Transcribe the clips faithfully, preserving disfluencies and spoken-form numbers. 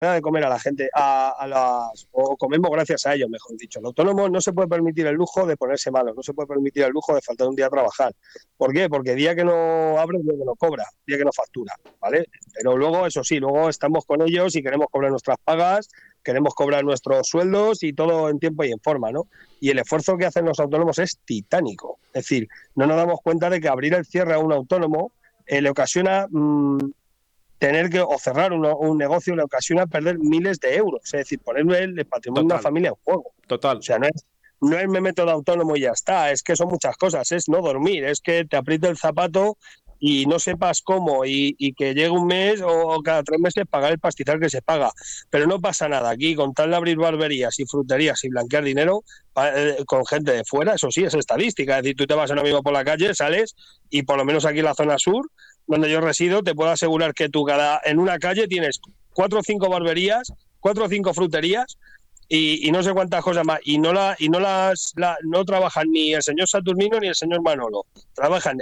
de comer a la gente, a, a las, o comemos gracias a ellos, mejor dicho. El autónomo no se puede permitir el lujo de ponerse malo, no se puede permitir el lujo de faltar un día a trabajar. ¿Por qué? Porque día que no abre, día que no cobra, día que no factura, ¿vale? Pero luego, eso sí, luego estamos con ellos y queremos cobrar nuestras pagas, queremos cobrar nuestros sueldos y todo en tiempo y en forma, ¿no? Y el esfuerzo que hacen los autónomos es titánico. Es decir, no nos damos cuenta de que abrir el cierre a un autónomo eh, le ocasiona... Mmm, tener que o cerrar un, un negocio le ocasiona perder miles de euros, es decir, ponerle el patrimonio de una familia en juego. Total. O sea, no es, no es me meto de autónomo y ya está, es que son muchas cosas, es no dormir, es que te apriete el zapato y no sepas cómo y, y que llegue un mes o, o cada tres meses pagar el pastizal que se paga. Pero no pasa nada aquí, con tal de abrir barberías y fruterías y blanquear dinero eh, con gente de fuera, eso sí, es estadística, es decir, tú te vas ahora mismo por la calle, sales y por lo menos aquí en la zona sur, donde yo resido, te puedo asegurar que tú cada en una calle tienes cuatro o cinco barberías, cuatro o cinco fruterías y, y no sé cuántas cosas más. Y no la y no las la, no trabajan ni el señor Saturnino ni el señor Manolo. Trabajan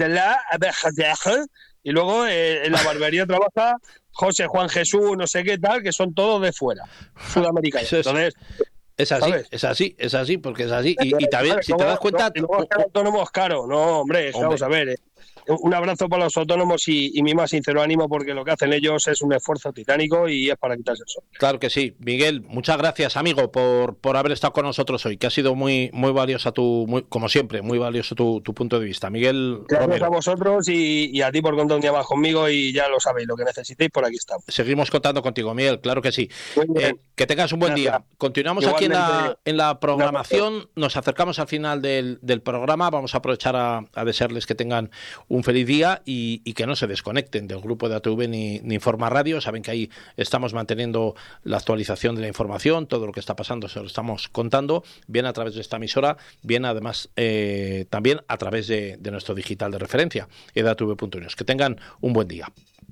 y luego eh, en la barbería trabaja José, Juan, Jesús, no sé qué tal, que son todos de fuera, sudamericanos. Entonces... Es así, ¿sabes? es así, es así, porque es así. Y, y también, si te das cuenta... Y luego el autónomo es caro, no, hombre, hombre. Vamos a ver, eh. Un abrazo para los autónomos y, y mi más sincero ánimo porque lo que hacen ellos es un esfuerzo titánico y es para quitarse el sol. Claro que sí. Miguel, muchas gracias, amigo, por, por haber estado con nosotros hoy, que ha sido muy muy valiosa tu, muy, como siempre, muy valioso tu, tu punto de vista. Miguel Gracias Romero. a vosotros y, y a ti por contar un día más conmigo y ya lo sabéis, lo que necesitéis, por aquí estamos. Seguimos contando contigo, Miguel, claro que sí. Eh, que tengas un buen gracias. día. Continuamos Igualmente, aquí en la, en la programación, nos acercamos al final del, del programa, vamos a aprovechar a, a desearles que tengan un feliz día y, y que no se desconecten del grupo de A T V ni, ni Informa Radio. Saben que ahí estamos manteniendo la actualización de la información, todo lo que está pasando se lo estamos contando, bien a través de esta emisora, bien además eh, también a través de, de nuestro digital de referencia, edatv punto news. Que tengan un buen día.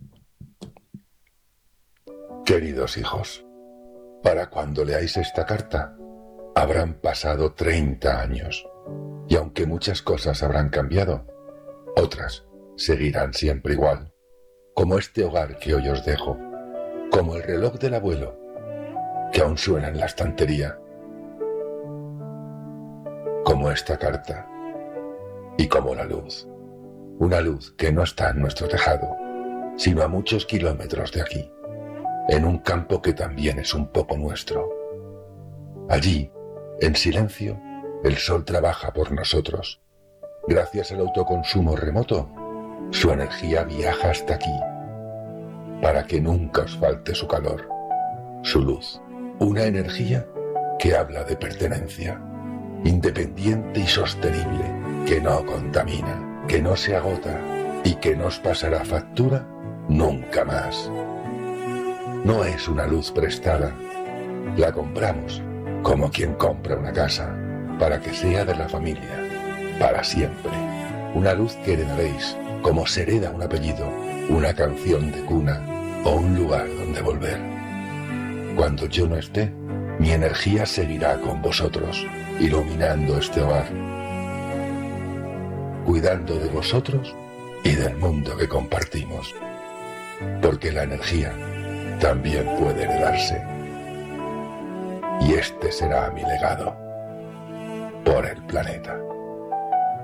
Queridos hijos, para cuando leáis esta carta, habrán pasado treinta años, y aunque muchas cosas habrán cambiado, otras seguirán siempre igual, como este hogar que hoy os dejo, como el reloj del abuelo, que aún suena en la estantería, como esta carta, y como la luz, una luz que no está en nuestro tejado, sino a muchos kilómetros de aquí, en un campo que también es un poco nuestro. Allí, en silencio, el sol trabaja por nosotros. Gracias al autoconsumo remoto, su energía viaja hasta aquí, para que nunca os falte su calor, su luz. Una energía que habla de pertenencia, independiente y sostenible, que no contamina, que no se agota y que nos pasará factura nunca más. No es una luz prestada, la compramos como quien compra una casa, para que sea de la familia, para siempre. Una luz que heredaréis, como se hereda un apellido, una canción de cuna o un lugar donde volver. Cuando yo no esté, mi energía seguirá con vosotros, iluminando este hogar, cuidando de vosotros y del mundo que compartimos. Porque la energía también puede heredarse. Y este será mi legado por el planeta.